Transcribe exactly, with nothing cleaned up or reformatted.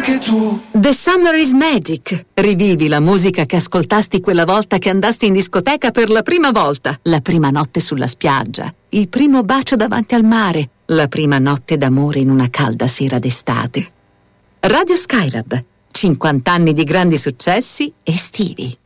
anche tu. The Summer is Magic. Rivivi la musica che ascoltasti quella volta che andasti in discoteca per la prima volta. La prima notte sulla spiaggia. Il primo bacio davanti al mare. La prima notte d'amore in una calda sera d'estate. Radio Skylab. cinquanta anni di grandi successi estivi.